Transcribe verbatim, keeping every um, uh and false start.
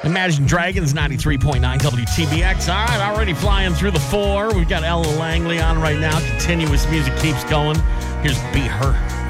Imagine Dragons, ninety-three point nine W T B X. All right, already flying through the four. We've got Ella Langley on right now. Continuous music keeps going. Here's Be Her.